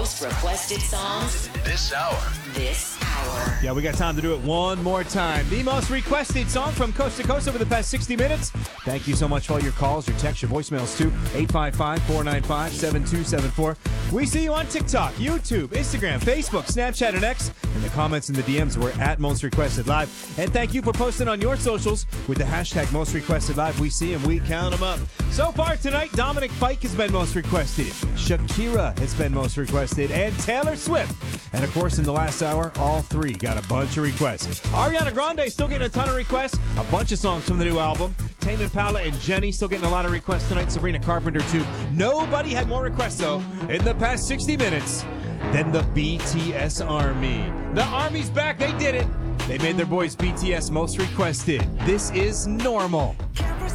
most requested songs this hour. Yeah, we got time to do it one more time. The most requested song from coast to coast over the past 60 minutes. Thank you so much for all your calls, your texts, your voicemails too. 855-495-7274. We see you on TikTok, YouTube, Instagram, Facebook, Snapchat, and X. In the comments and the DMs, we're at Most Requested Live. And thank you for posting on your socials with the hashtag Most Requested Live. We see them, we count them up. So far tonight, Dominic Fike has been most requested. Shakira has been most requested. And Taylor Swift. And of course, in the last hour, all three got a bunch of requests. Ariana Grande still getting a ton of requests. A bunch of songs from the new album. Tame Impala and Jenny still getting a lot of requests tonight. Sabrina Carpenter too. Nobody had more requests though in the past 60 minutes than the BTS Army. The Army's back. They did it. They made their boys BTS most requested. This is Normal.